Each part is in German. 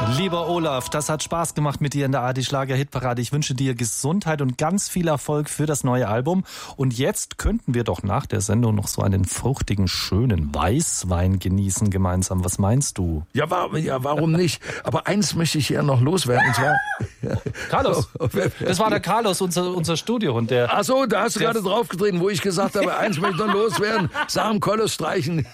Lieber Olaf, das hat Spaß gemacht mit dir in der ARD-Schlager-Hitparade. Ich wünsche dir Gesundheit und ganz viel Erfolg für das neue Album. Und jetzt könnten wir doch nach der Sendung noch so einen fruchtigen, schönen Weißwein genießen gemeinsam. Was meinst du? Ja, warum nicht? Aber eins möchte ich hier noch loswerden. Und zwar Carlos. Das war der Carlos, unser Studiohund. Ach so, da hast du gerade draufgetreten, wo ich gesagt habe, eins möchte ich noch loswerden. Sam Kollos streichen.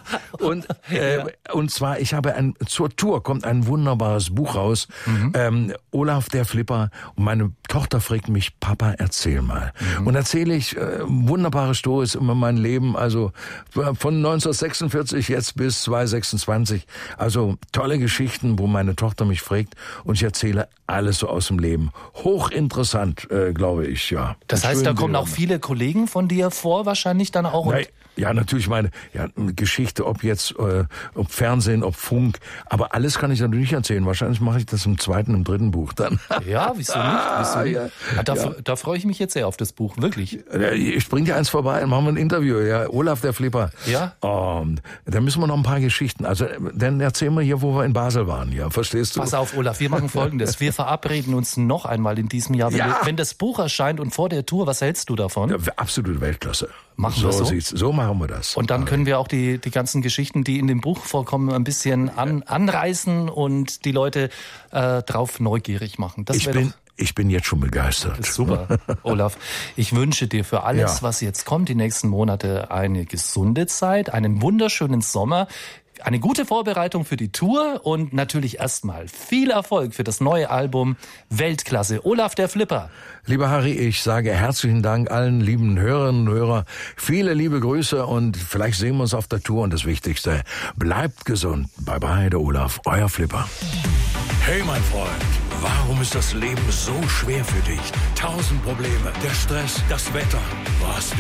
Und zwar, zur Tour kommt ein wunderbares Buch raus. Olaf der Flipper. Und meine Tochter fragt mich, Papa, erzähl mal. Und erzähle ich wunderbare Stories über mein Leben. Also von 1946 jetzt bis 2026. Also tolle Geschichten, wo meine Tochter mich fragt. Und ich erzähle alles so aus dem Leben. Hochinteressant, glaube ich, ja. Das heißt, da kommen auch viele Kollegen von dir vor, wahrscheinlich dann auch. Ja, natürlich Geschichte, ob Fernsehen, ob Funk, aber alles kann ich natürlich nicht erzählen. Wahrscheinlich mache ich das im zweiten, im dritten Buch dann. Ja, wieso nicht? Ja. Da freue ich mich jetzt sehr auf das Buch, wirklich. Ich bring dir eins vorbei, machen wir ein Interview, ja. Olaf der Flipper. Ja. Da müssen wir noch ein paar Geschichten. Also, dann erzählen wir hier, wo wir in Basel waren, ja, verstehst du? Pass auf, Olaf, wir machen Folgendes. Wir verabreden uns noch einmal in diesem Jahr. Wenn das Buch erscheint und vor der Tour, was hältst du davon? Ja, absolute Weltklasse. Machen wir so? So machen wir das. Und dann können wir auch die ganzen Geschichten, die in dem Buch vorkommen, ein bisschen anreißen und die Leute drauf neugierig machen. Ich bin jetzt schon begeistert. Super, Olaf. Ich wünsche dir für alles, was jetzt kommt, die nächsten Monate, eine gesunde Zeit, einen wunderschönen Sommer, eine gute Vorbereitung für die Tour und natürlich erstmal viel Erfolg für das neue Album Weltklasse. Olaf der Flipper. Lieber Harry, ich sage herzlichen Dank allen lieben Hörerinnen und Hörern. Viele liebe Grüße und vielleicht sehen wir uns auf der Tour. Und das Wichtigste, bleibt gesund. Bye bye, der Olaf, euer Flipper. Hey mein Freund, warum ist das Leben so schwer für dich? 1000 Probleme, der Stress, das Wetter. Was